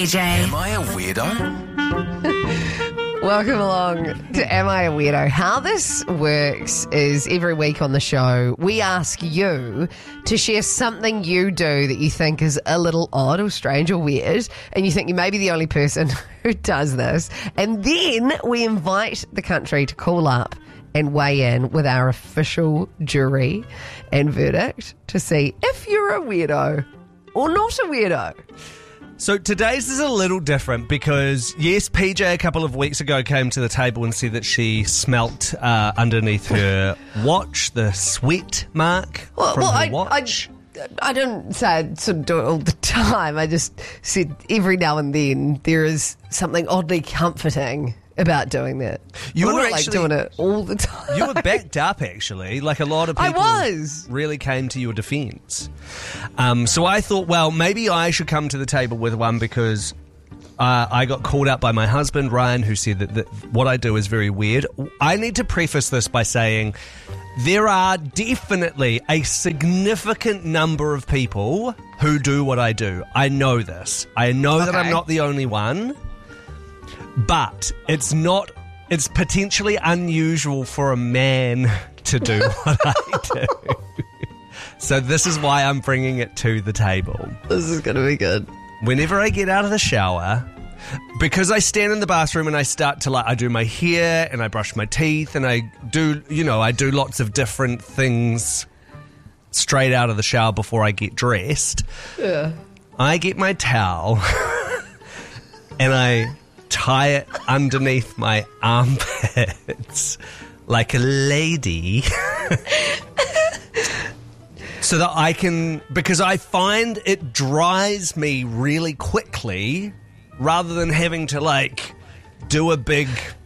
PJ. Am I a weirdo? Welcome along to Am I a Weirdo? How this works is every week on the show, we ask you to share something you do that you think is a little odd or strange or weird, and you think you may be the only person who does this. And then we invite the country to call up and weigh in with our official jury and verdict to see if you're a weirdo or not a weirdo. So today's is a little different because, yes, PJ a couple of weeks ago came to the table and said that she smelt underneath her watch, the sweat mark from her watch. I didn't say I'd sort of do it all the time. I just said every now and then there is something oddly comforting about doing that. You I'm were not actually doing it all the time. You were backed up, actually. Like a lot of people really came to your defence. So I thought, well, maybe I should come to the table with one because I got called out by my husband, Ryan, who said that what I do is very weird. I need to preface this by saying there are definitely a significant number of people who do what I do. I know this. I know that I'm not the only one. But it's potentially unusual for a man to do what I do. So this is why I'm bringing it to the table. This is going to be good. Whenever I get out of the shower, because I stand in the bathroom and I start to I do my hair and I brush my teeth and I do lots of different things straight out of the shower before I get dressed. Yeah. I get my towel and I tie it underneath my armpits like a lady so that I can, because I find it dries me really quickly rather than having to do a big,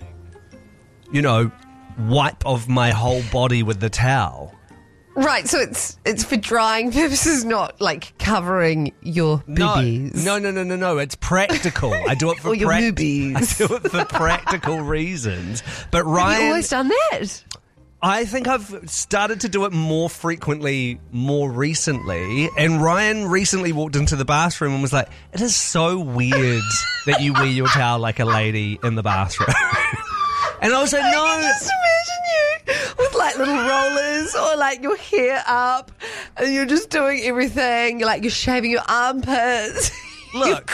wipe of my whole body with the towel. Right, so it's for drying purposes, not covering your boobies. No. It's practical. I do it for your boobies. I do it for practical reasons. But Ryan, have you always done that? I think I've started to do it more frequently, more recently. And Ryan recently walked into the bathroom and was like, "It is so weird that you wear your towel like a lady in the bathroom." And I was like, no. I can just imagine you with little rollers or your hair up and you're just doing everything. You're shaving your armpits. Look,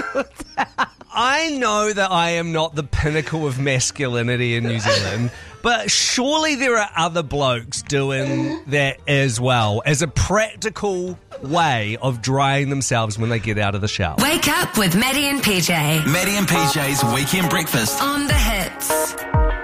I know that I am not the pinnacle of masculinity in New Zealand, but surely there are other blokes doing that as well as a practical way of drying themselves when they get out of the shower. Wake up with Maddie and PJ. Maddie and PJ's Weekend Breakfast On the Hits.